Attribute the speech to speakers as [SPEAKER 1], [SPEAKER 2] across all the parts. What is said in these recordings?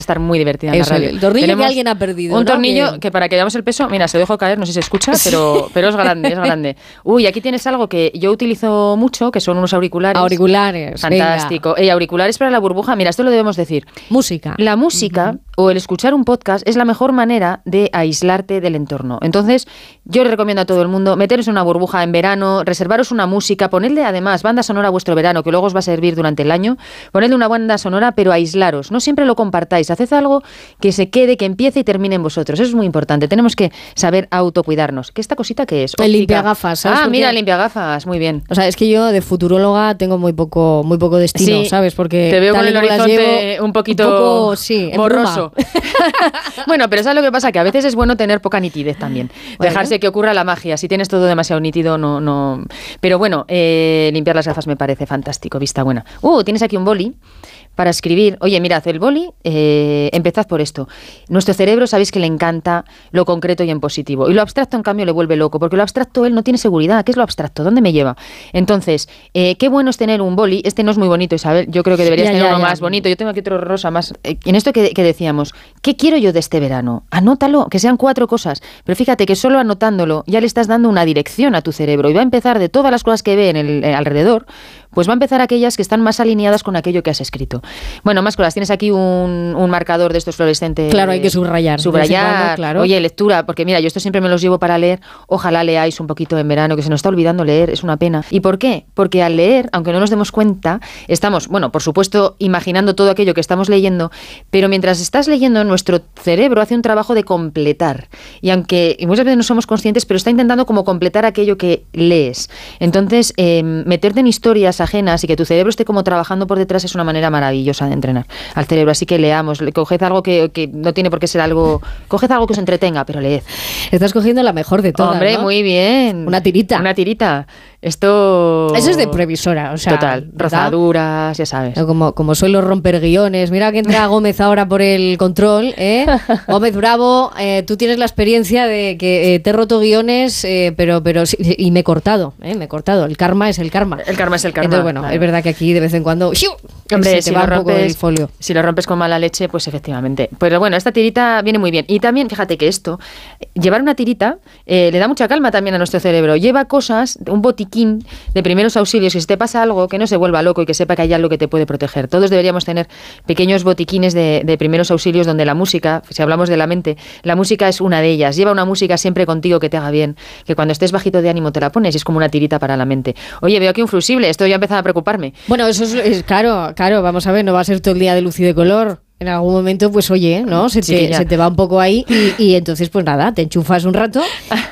[SPEAKER 1] estar muy divertida en la radio.
[SPEAKER 2] El tornillo
[SPEAKER 1] Tenemos
[SPEAKER 2] que alguien ha perdido.
[SPEAKER 1] un
[SPEAKER 2] ¿no?
[SPEAKER 1] tornillo que para que veamos el peso, mira, se lo dejo caer, no sé si se escucha, pero es grande, es grande. Uy, aquí tienes algo que yo utilizo mucho, que son unos auriculares.
[SPEAKER 2] Auriculares.
[SPEAKER 1] Fantástico. Auriculares para la burbuja, mira, esto lo debemos decir.
[SPEAKER 2] Música.
[SPEAKER 1] La música o el escuchar un podcast es la mejor manera de aislarte del entorno. Entonces, yo le recomiendo a todo el mundo meteros en una burbuja en verano, reservaros una música, ponedle además banda sonora a vuestro verano, que luego os va a servir durante el año, ponedle una banda sonora, pero aislaros. No siempre lo compartáis. Haced algo que se quede, que empiece y termine en vosotros. Eso es muy importante. Tenemos que saber autocuidarnos. ¿Qué esta cosita qué es?
[SPEAKER 2] El limpiagafas, ¿sabes?
[SPEAKER 1] Ah, mira, limpiagafas. Muy bien.
[SPEAKER 2] O sea, es que yo de futuróloga tengo muy poco destino,
[SPEAKER 1] Sí,
[SPEAKER 2] ¿sabes? Porque
[SPEAKER 1] te veo
[SPEAKER 2] tal
[SPEAKER 1] con el
[SPEAKER 2] y como las
[SPEAKER 1] horizonte
[SPEAKER 2] llevo,
[SPEAKER 1] un poquito
[SPEAKER 2] sí, en
[SPEAKER 1] borroso. Bueno, pero ¿sabes lo que pasa? Que a veces es bueno tener poca nitidez también.
[SPEAKER 2] Bueno.
[SPEAKER 1] Dejarse que ocurra la magia. Si tienes todo demasiado nítido, no. Pero bueno, limpiar las gafas me parece fantástico. Vista buena. Tienes aquí un boli para escribir. Oye, mirad, el boli, empezad por esto. Nuestro cerebro, sabéis que le encanta lo concreto y en positivo. Y lo abstracto, en cambio, le vuelve loco, porque lo abstracto él no tiene seguridad. ¿Qué es lo abstracto? ¿Dónde me lleva? Entonces, qué bueno es tener un boli. Este no es muy bonito, Isabel. Yo creo que deberías tener uno más bonito. Yo tengo aquí otro rosa más. En esto que decíamos, ¿qué quiero yo de este verano? Anótalo, que sean 4 cosas. Pero fíjate que solo anotándolo ya le estás dando una dirección a tu cerebro y va a empezar de todas las cosas que ve en el alrededor, pues va a empezar aquellas que están más alineadas con aquello que has escrito. Bueno, más cosas. Tienes aquí un marcador de estos fluorescentes.
[SPEAKER 2] Claro, hay que subrayar.
[SPEAKER 1] Subrayar,
[SPEAKER 2] claro.
[SPEAKER 1] Oye, lectura, porque mira, yo esto siempre me los llevo para leer. Ojalá leáis un poquito en verano, que se nos está olvidando leer, es una pena. ¿Y por qué? Porque al leer, aunque no nos demos cuenta, estamos, bueno, por supuesto, imaginando todo aquello que estamos leyendo, pero mientras estás leyendo, nuestro cerebro hace un trabajo de completar. Y muchas veces no somos conscientes, pero está intentando como completar aquello que lees. Entonces, meterte en historias ajenas y que tu cerebro esté como trabajando por detrás es una manera maravillosa de entrenar al cerebro. Así que leamos, coged algo que no tiene por qué ser algo, coged algo que os entretenga, pero leed.
[SPEAKER 2] Estás cogiendo la mejor de todas,
[SPEAKER 1] Hombre,
[SPEAKER 2] ¿no?
[SPEAKER 1] muy bien.
[SPEAKER 2] Una tirita.
[SPEAKER 1] Una tirita. Esto...
[SPEAKER 2] Eso es de previsora, o sea...
[SPEAKER 1] Total, rozaduras, ya sabes.
[SPEAKER 2] Como suelo romper guiones. Mira que entra Gómez ahora por el control, ¿eh? Gómez Bravo, tú tienes la experiencia de que te he roto guiones, pero sí, y me he cortado. El karma es el karma.
[SPEAKER 1] El karma es el karma.
[SPEAKER 2] Entonces, bueno, claro. Es verdad que aquí de vez en cuando...
[SPEAKER 1] Hombre,
[SPEAKER 2] se te va un poco el folio.
[SPEAKER 1] Si lo rompes con mala leche, pues efectivamente. Pero bueno, esta tirita viene muy bien. Y también, fíjate que llevar una tirita le da mucha calma también a nuestro cerebro. Lleva cosas, un botiquín de primeros auxilios, que si te pasa algo, que no se vuelva loco y que sepa que hay algo que te puede proteger. Todos deberíamos tener pequeños botiquines de primeros auxilios donde la música, si hablamos de la mente, la música es una de ellas. Lleva una música siempre contigo que te haga bien, que cuando estés bajito de ánimo te la pones y es como una tirita para la mente. Oye, veo aquí un fusible, esto ya empieza a preocuparme.
[SPEAKER 2] Bueno, eso es claro, vamos a ver, no va a ser todo el día de luz y de color. En algún momento, pues oye, ¿no? Se te va un poco ahí y entonces, pues nada, te enchufas un rato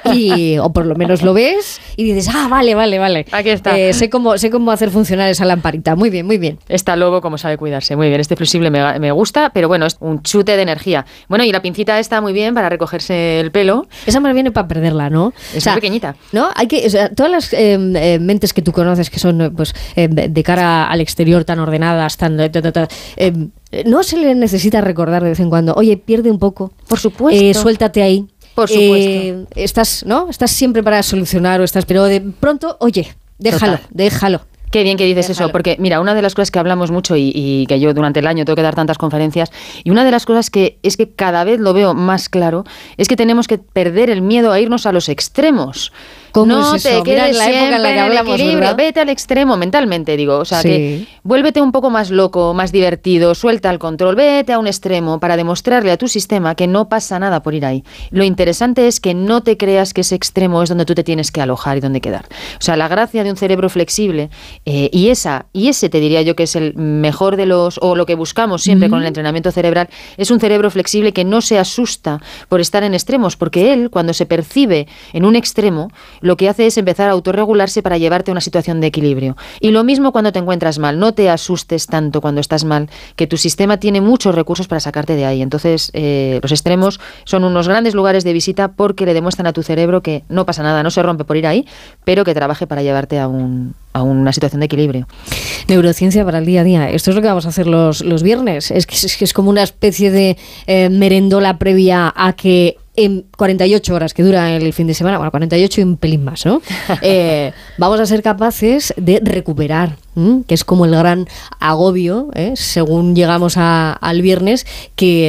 [SPEAKER 2] o por lo menos lo ves y dices, vale.
[SPEAKER 1] Aquí está.
[SPEAKER 2] Sé cómo hacer funcionar esa lamparita. Muy bien, muy bien.
[SPEAKER 1] Está Lobo como sabe cuidarse. Muy bien, este fusible me gusta, pero bueno, es un chute de energía. Bueno, y la pincita está muy bien para recogerse el pelo.
[SPEAKER 2] Esa más viene para perderla, ¿no?
[SPEAKER 1] Es muy pequeñita.
[SPEAKER 2] ¿No? Todas las mentes que tú conoces que son pues de cara al exterior tan ordenadas, tan... no se le necesita recordar de vez en cuando, oye, pierde un poco.
[SPEAKER 1] Por supuesto.
[SPEAKER 2] Suéltate ahí.
[SPEAKER 1] Por supuesto.
[SPEAKER 2] Estás siempre para solucionar pero de pronto, oye, déjalo.
[SPEAKER 1] Qué bien que dices eso, porque mira, una de las cosas que hablamos mucho y que yo durante el año tengo que dar tantas conferencias, y una de las cosas que es que cada vez lo veo más claro, es que tenemos que perder el miedo a irnos a los extremos. No
[SPEAKER 2] es
[SPEAKER 1] te
[SPEAKER 2] eso?
[SPEAKER 1] quedes
[SPEAKER 2] Mira, en la época en la que hablamos,
[SPEAKER 1] equilibrio,
[SPEAKER 2] ¿verdad?
[SPEAKER 1] vete al extremo mentalmente, digo, o sea,
[SPEAKER 2] sí.
[SPEAKER 1] que vuélvete un poco más loco, más divertido, suelta el control, vete a un extremo para demostrarle a tu sistema que no pasa nada por ir ahí. Lo interesante es que no te creas que ese extremo es donde tú te tienes que alojar y donde quedar. O sea, la gracia de un cerebro flexible y ese te diría yo que es el mejor de o lo que buscamos siempre con el entrenamiento cerebral, es un cerebro flexible que no se asusta por estar en extremos, porque él, cuando se percibe en un extremo, lo que hace es empezar a autorregularse para llevarte a una situación de equilibrio. Y lo mismo cuando te encuentras mal, no te asustes tanto cuando estás mal, que tu sistema tiene muchos recursos para sacarte de ahí. Entonces, los extremos son unos grandes lugares de visita porque le demuestran a tu cerebro que no pasa nada, no se rompe por ir ahí, pero que trabaje para llevarte a una situación de equilibrio.
[SPEAKER 2] Neurociencia para el día a día. Esto es lo que vamos a hacer los viernes. Es que es como una especie de merendola previa a que en 48 horas que dura el fin de semana, bueno, 48 y un pelín más, ¿no? Vamos a ser capaces de recuperar, que es como el gran agobio, según llegamos al viernes, que